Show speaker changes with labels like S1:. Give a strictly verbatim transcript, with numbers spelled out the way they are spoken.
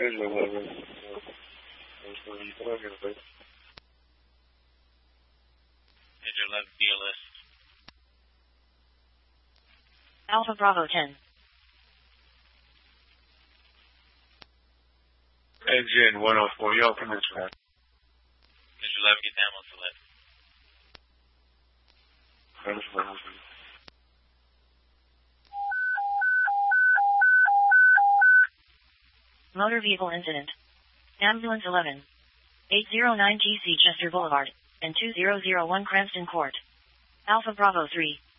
S1: Engine eleven.
S2: Engine eleven, B L S.
S3: Alpha Bravo ten.
S1: Engine one oh four, y'all come in for that.
S2: Engine eleven, get down on select.
S3: Motor vehicle incident. Ambulance eleven. eight oh nine G C Chester Boulevard, and two thousand one Cranston Court. Alpha Bravo three.